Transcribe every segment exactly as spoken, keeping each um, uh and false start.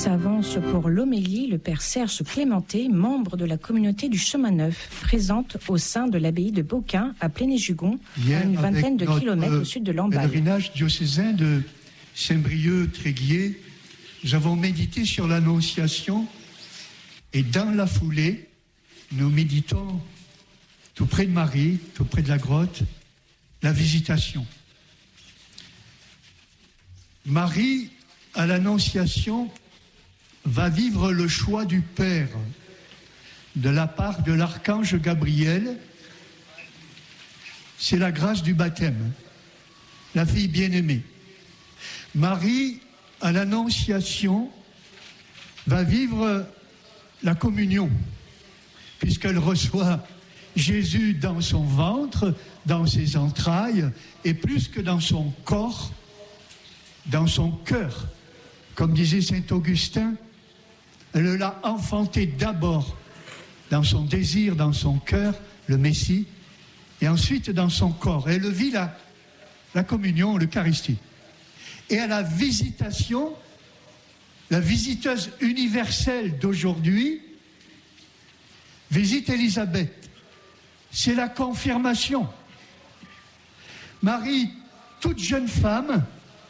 S'avance pour l'homélie le père Serge Clémenté, membre de la communauté du Chemin Neuf, présente au sein de l'abbaye de Beaucain à Pléné-Jugon, à une vingtaine de kilomètres au sud de Lamballe. Pèlerinage diocésain de Saint-Brieuc-Tréguier, nous avons médité sur l'Annonciation et dans la foulée, nous méditons tout près de Marie, tout près de la grotte, la Visitation. Marie, à l'Annonciation, va vivre le choix du Père de la part de l'archange Gabriel. C'est la grâce du baptême, la fille bien-aimée. Marie, à l'Annonciation, va vivre la communion, puisqu'elle reçoit Jésus dans son ventre, dans ses entrailles, et plus que dans son corps, dans son cœur. Comme disait saint Augustin, elle l'a enfanté d'abord dans son désir, dans son cœur, le Messie, et ensuite dans son corps. Elle vit la, la communion, l'Eucharistie. Et à la Visitation, la visiteuse universelle d'aujourd'hui visite Élisabeth. C'est la confirmation. Marie, toute jeune femme,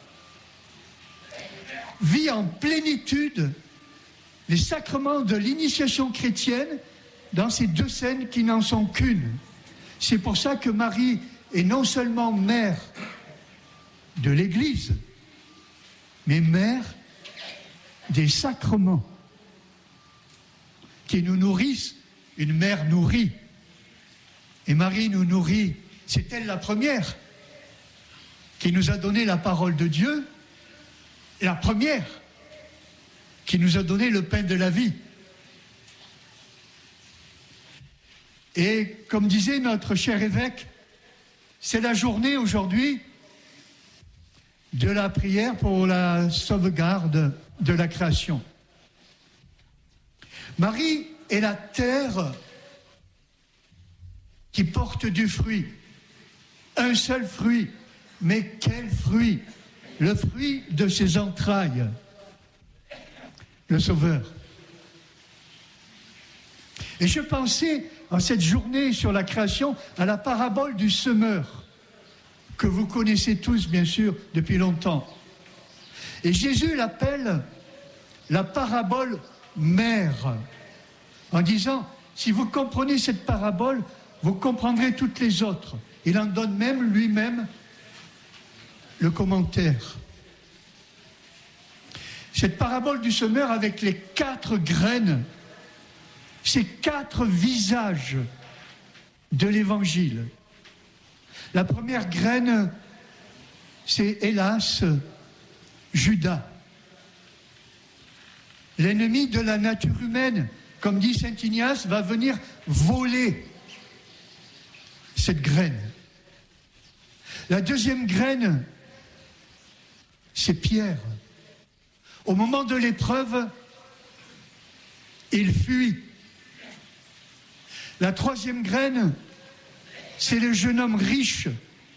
vit en plénitude les sacrements de l'initiation chrétienne dans ces deux scènes qui n'en sont qu'une. C'est pour ça que Marie est non seulement mère de l'Église, mais mère des sacrements qui nous nourrissent. Une mère nourrit. Et Marie nous nourrit. C'est elle la première qui nous a donné la parole de Dieu, la première qui nous a donné le pain de la vie. Et comme disait notre cher évêque, c'est la journée aujourd'hui de la prière pour la sauvegarde de la création. Marie est la terre qui porte du fruit. Un seul fruit. Mais quel fruit? Le fruit de ses entrailles. Le Sauveur. Et je pensais, en cette journée sur la création, à la parabole du semeur, que vous connaissez tous, bien sûr, depuis longtemps. Et Jésus l'appelle la parabole mère, en disant, si vous comprenez cette parabole, vous comprendrez toutes les autres. Il en donne même lui-même le commentaire. Cette parabole du semeur avec les quatre graines, ces quatre visages de l'Évangile. La première graine, c'est hélas Judas, l'ennemi de la nature humaine, comme dit saint Ignace, va venir voler cette graine. La deuxième graine, c'est Pierre. Au moment de l'épreuve, il fuit. La troisième graine, c'est le jeune homme riche,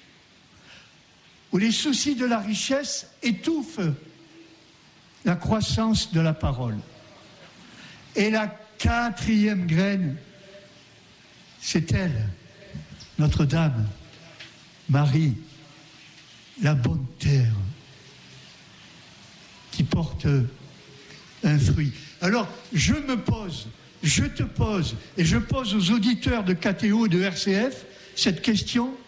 où les soucis de la richesse étouffent la croissance de la parole. Et la quatrième graine, c'est elle, Notre-Dame, Marie, la bonne terre, qui porte un fruit. Alors, je me pose, je te pose, et je pose aux auditeurs de K T O et de R C F cette question: